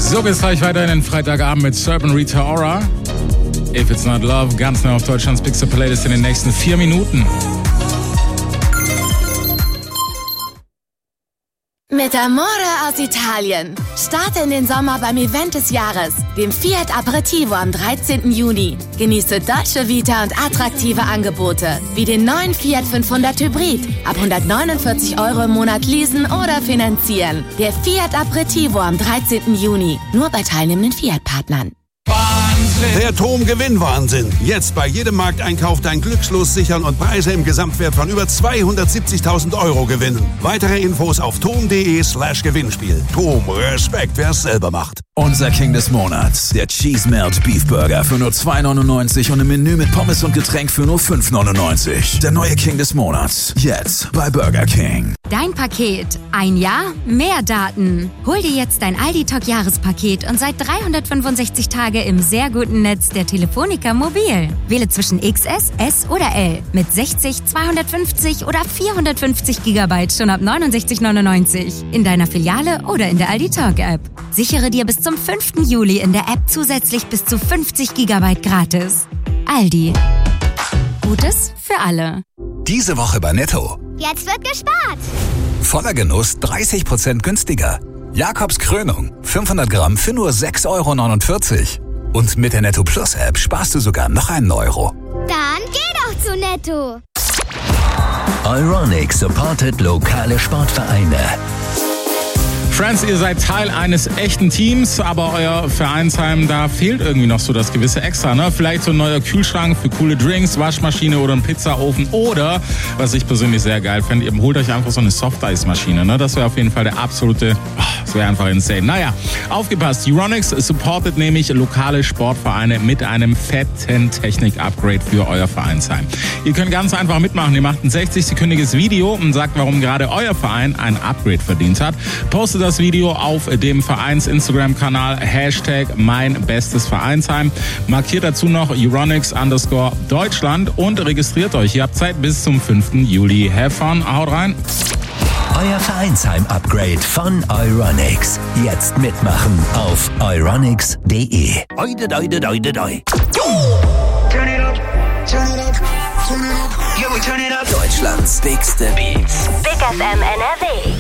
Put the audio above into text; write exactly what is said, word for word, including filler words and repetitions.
So geht's gleich weiter in den Freitagabend mit Serpent Rita Ora. If It's Not Love, ganz neu auf Deutschlands Big Star Playlist in den nächsten vier Minuten. Mit Amore aus Italien. Starte in den Sommer beim Event des Jahres, dem Fiat Aperitivo am dreizehnten Juni. Genieße Dolce Vita und attraktive Angebote, wie den neuen Fiat fünfhundert Hybrid. Ab hundertneunundvierzig Euro im Monat leasen oder finanzieren. Der Fiat Aperitivo am dreizehnten Juni. Nur bei teilnehmenden Fiat-Partnern. Der T O M-Gewinnwahnsinn. Jetzt bei jedem Markteinkauf dein Glückslos sichern und Preise im Gesamtwert von über zweihundertsiebzigtausend Euro gewinnen. Weitere Infos auf tom.de slash Gewinnspiel. T O M, Respekt, wer es selber macht. Unser King des Monats, der Cheese Melt Beef Burger für nur zwei neunundneunzig und im Menü mit Pommes und Getränk für nur fünf neunundneunzig. Der neue King des Monats, jetzt bei Burger King. Dein Paket. Ein Jahr, mehr Daten. Hol dir jetzt dein Aldi-Talk-Jahrespaket und seit dreihundertfünfundsechzig Tage im sehr guten Netz der Telefonica Mobil. Wähle zwischen X S, S oder L mit sechzig, zweihundertfünfzig oder vierhundertfünfzig Gigabyte schon ab neunundsechzig neunundneunzig. In deiner Filiale oder in der Aldi-Talk-App. Sichere dir bis zum fünften Juli in der App zusätzlich bis zu fünfzig Gigabyte gratis. Aldi. Gutes für alle. Diese Woche bei Netto. Jetzt wird gespart. Voller Genuss dreißig Prozent günstiger. Jakobs Krönung fünfhundert Gramm für nur sechs Euro neunundvierzig. Und mit der Netto Plus App sparst du sogar noch einen Euro. Dann geh doch zu Netto. Ironic supportet lokale Sportvereine. Friends, ihr seid Teil eines echten Teams, aber euer Vereinsheim, da fehlt irgendwie noch so das gewisse Extra, ne? Vielleicht so ein neuer Kühlschrank für coole Drinks, Waschmaschine oder ein Pizzaofen oder, was ich persönlich sehr geil fände, ihr holt euch einfach so eine Softice-Maschine, ne? Das wäre auf jeden Fall der absolute, oh, das wäre einfach insane. Naja, aufgepasst, Euronics supportet nämlich lokale Sportvereine mit einem fetten Technik-Upgrade für euer Vereinsheim. Ihr könnt ganz einfach mitmachen, ihr macht ein sechzig-sekündiges Video und sagt, warum gerade euer Verein ein Upgrade verdient hat. Postet das Video auf dem Vereins-Instagram-Kanal, Hashtag mein bestes Vereinsheim. Markiert dazu noch Euronics underscore Deutschland und registriert euch. Ihr habt Zeit bis zum fünften Juli. Have fun, haut rein. Euer Vereinsheim-Upgrade von Euronics. Jetzt mitmachen auf euronics punkt de. Oide, oide, oide, oide. Turn it up, turn it up, turn it up. Yo, turn it up. Deutschlands bigste Beats. Big F M N R W.